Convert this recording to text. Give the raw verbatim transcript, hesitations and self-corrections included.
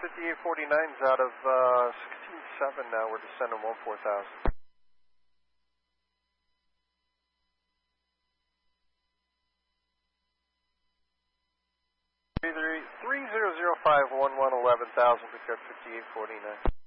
fifty-eight forty-nine's out of uh, sixteen seven now. We're descending one four thousand. three zero zero five one one eleven thousand, pick up fifty-eight forty-nine.